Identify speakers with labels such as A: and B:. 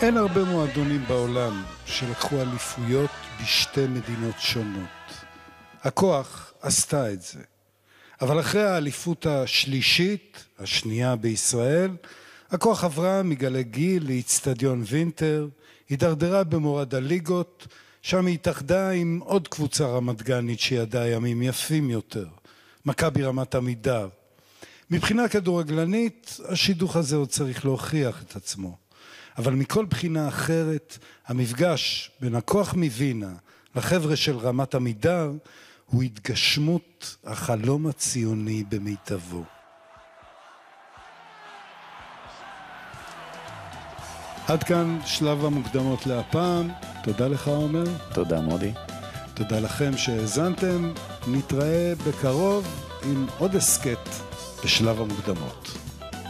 A: אין הרבה מועדונים בעולם שלקחו אליפויות בשתי מדינות שונות. הכוח עשתה את זה. אבל אחרי האליפות השלישית, השנייה בישראל, הכוח עברה מגלי גיל לאצטדיון וינטר, הידרדרה במורד הליגות, שם היא התאחדה עם עוד קבוצה רמת גנית שידעה ימים יפים יותר, מכבי רמת עמידר. מבחינה כדורגלנית, השידוך הזה עוד צריך להוכיח את עצמו. אבל מכל בחינה אחרת, המפגש בין הכוח מווינה לחבר'ה של רמת עמידר הוא התגשמות החלום הציוני במיטבו. עד כאן שלב המוקדמות להפעם. תודה לך עומר.
B: תודה מודי.
A: תודה לכם שהאזנתם. נתראה בקרוב עם עוד הסקט בשלב המוקדמות.